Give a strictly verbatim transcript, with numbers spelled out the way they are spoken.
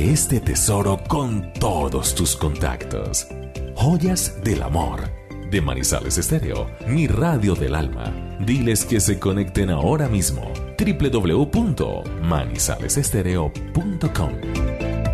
Comparte este tesoro con todos tus contactos. Joyas del Amor, de Manizales Estéreo, mi radio del alma. Diles que se conecten ahora mismo. doble u doble u doble u punto manizales estéreo punto com